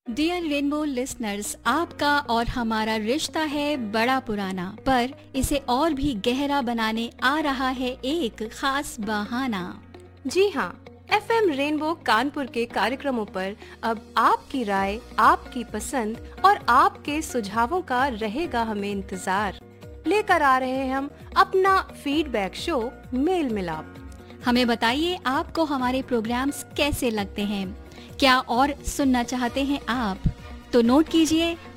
Dear rainbow listeners, आपका और हमारा रिश्ता है बड़ा पुराना, पर इसे और भी गहरा बनाने आ रहा है एक खास बहाना। जी हाँ, एफएम रेनबो कानपुर के कार्यक्रमों पर अब आपकी राय, आपकी पसंद और आपके सुझावों का रहेगा हमें इंतजार। लेकर आ रहे हैं हम अपना फीडबैक शो मेल मिलाप। हमें बताइए आपको हमारे प्रोग्राम्स कैसे लगते हैं, क्या और सुनना चाहते हैं आप? तो नोट कीजिए